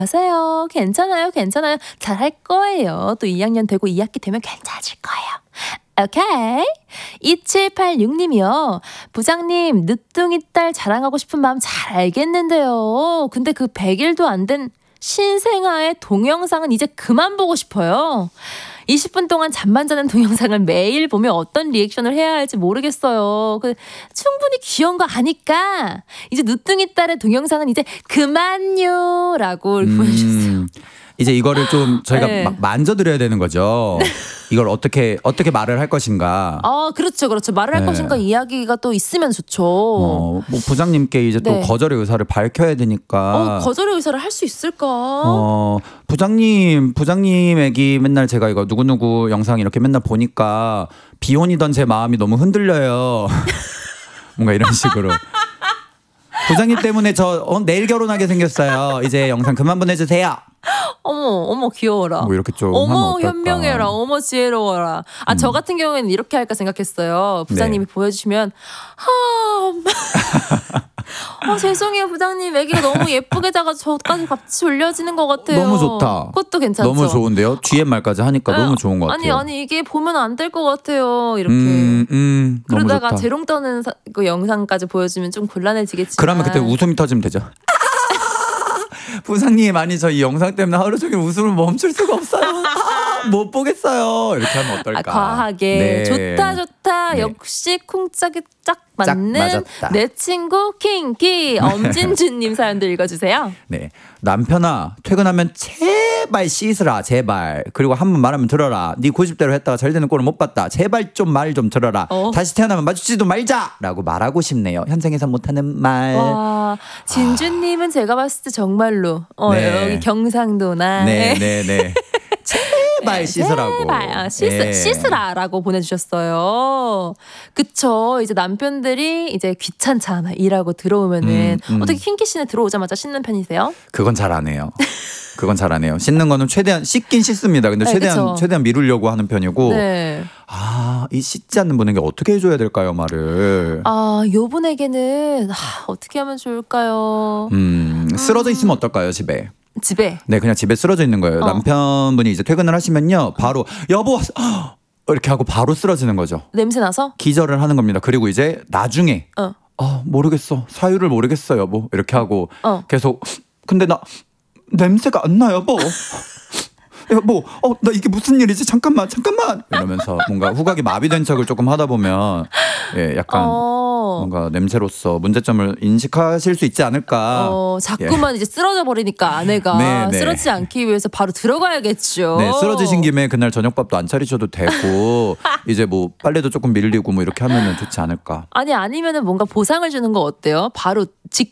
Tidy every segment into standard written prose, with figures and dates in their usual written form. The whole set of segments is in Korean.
맞아요. 괜찮아요. 괜찮아요. 잘할 거예요. 또 2학년 되고 2학기 되면 괜찮아질 거예요. 오케이. 2786님이요. 부장님, 늦둥이 딸 자랑하고 싶은 마음 잘 알겠는데요. 근데 그 100일도 안 된 신생아의 동영상은 이제 그만 보고 싶어요. 20분 동안 잠만 자는 동영상을 매일 보며 어떤 리액션을 해야 할지 모르겠어요. 충분히 귀여운 거 아니까 이제 늦둥이 딸의 동영상은 이제 그만요 라고 보내주셨어요. 이제 이거를 좀 저희가 네. 막 만져드려야 되는 거죠. 이걸 어떻게 말을 할 것인가. 그렇죠. 말을 할 네. 것인가 이야기가 또 있으면 좋죠. 뭐 부장님께 이제 또 네. 거절의 의사를 밝혀야 되니까. 거절의 의사를 할 수 있을까? 부장님 애기 맨날 제가 이거 누구누구 영상 이렇게 맨날 보니까 비혼이던 제 마음이 너무 흔들려요. 뭔가 이런 식으로. 부장님 때문에 저 내일 결혼하게 생겼어요. 이제 영상 그만 보내주세요. 어머 귀여워라. 뭐 이렇게 좀 하면 어머 어떨까? 현명해라. 어머 지혜로워라. 저 같은 경우에는 이렇게 할까 생각했어요. 부장님이 네. 보여주시면 죄송해요 부장님. 애기가 너무 예쁘게 자가 저까지 같이 졸려지는 것 같아요. 너무 좋다. 그것도 괜찮죠. 너무 좋은데요. 뒤에 말까지 하니까 너무 좋은 것 같아요. 아니 이게 보면 안 될 것 같아요. 이렇게. 그러다가 너무 좋다. 재롱 떠는 그 영상까지 보여주면 좀 곤란해지겠지만. 그러면 그때 웃음이 터지면 되죠. 부장님 아니 저 이 영상 때문에 하루 종일 웃음을 멈출 수가 없어요. 못 보겠어요. 이렇게 하면 어떨까? 과하게. 네. 좋다. 네. 역시 쿵짝이 짝 맞는 맞았다. 내 친구 킹키. 엄진주님 사연도 읽어주세요. 네. 남편아 퇴근하면 제발 씻으라 제발. 그리고 한 번 말하면 들어라. 네 고집대로 했다가 잘 되는 꼴을 못 봤다. 제발 좀 말 좀 들어라. 다시 태어나면 마주치지도 말자 라고 말하고 싶네요. 현생에서 못하는 말. 와, 진주님은 제가 봤을 때 정말로 네. 여기 경상도나 네. 제발 씻으라고. 제발 네. 씻으라라고 보내주셨어요. 그쵸. 이제 남편들이 이제 귀찮잖아 일하고 들어오면은 어떻게 킹키 씨는 들어오자마자 씻는 편이세요? 그건 잘 안 해요. 씻는 거는 최대한 씻긴 씻습니다. 근데 네, 그쵸. 최대한 미루려고 하는 편이고. 네. 이 씻지 않는 분에게 어떻게 해줘야 될까요, 말을? 요 분에게는 어떻게 하면 좋을까요? 쓰러져 있으면 어떨까요, 집에? 집에. 네, 그냥 집에 쓰러져 있는 거예요. 남편분이 이제 퇴근을 하시면요, 바로 여보 이렇게 하고 바로 쓰러지는 거죠. 냄새 나서? 기절을 하는 겁니다. 그리고 이제 나중에 모르겠어, 사유를 모르겠어, 여보 이렇게 하고 계속 근데 나 냄새가 안 나, 여보. 여보, 나 이게 무슨 일이지? 잠깐만. 이러면서 뭔가 후각이 마비된 척을 조금 하다 보면 약간 뭔가 냄새로서 문제점을 인식하실 수 있지 않을까. 자꾸만 이제 쓰러져 버리니까 아내가 네. 쓰러지지 않기 위해서 바로 들어가야겠죠. 네, 쓰러지신 김에 그날 저녁밥도 안 차리셔도 되고 이제 뭐 빨래도 조금 밀리고 뭐 이렇게 하면은 좋지 않을까. 아니면은 뭔가 보상을 주는 거 어때요? 바로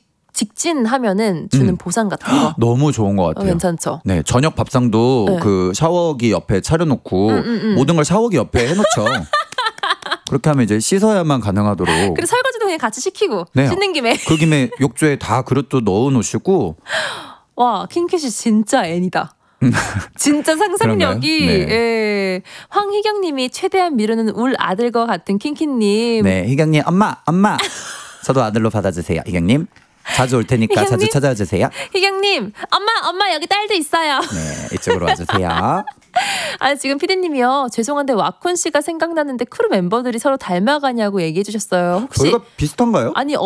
직진하면은 주는 보상 같은 거. 너무 좋은 것 같아요. 괜찮죠. 네, 저녁 밥상도 네. 그 샤워기 옆에 차려놓고 모든 걸 샤워기 옆에 해놓죠. 그렇게 하면 이제 씻어야만 가능하도록. 그리고 설거지도 그냥 같이 시키고 네. 씻는 김에. 그 김에 욕조에 다 그릇도 넣어놓으시고. 와, 킹키씨 진짜 애니다. 진짜 상상력이. 그런가요? 네. 예. 황희경님이 최대한 미루는 울 아들과 같은 킹키님. 네, 희경님 엄마 저도 아들로 받아주세요. 희경님 자주 올 테니까 희경님? 자주 찾아와 주세요. 희경님, 엄마 여기 딸도 있어요. 네, 이쪽으로 와주세요. 지금 피디님이요. 죄송한데 와쿤 씨가 생각나는데 크루 멤버들이 서로 닮아가냐고 얘기해 주셨어요. 혹시 저희가 비슷한가요? 아니